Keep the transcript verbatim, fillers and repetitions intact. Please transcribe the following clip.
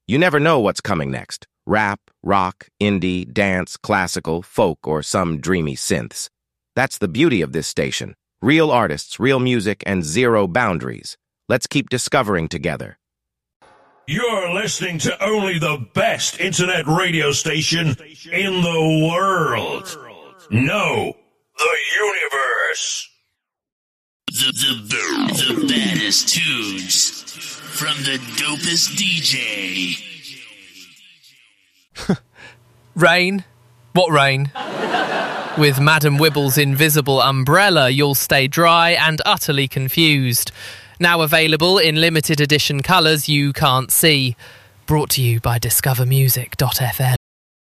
You never know what's coming next. Rap, rock, indie, dance, classical, folk, or some dreamy synths. That's the beauty of this station. Real artists, real music, and zero boundaries. Let's keep discovering together. You're listening to only the best internet radio station in the world. No, the universe. The, the, the baddest tunes from the dopest D J. Rain? What rain? With Madam Wibble's invisible umbrella, you'll stay dry and utterly confused. Now available in limited edition colours you can't see. Brought to you by discover music dot f m.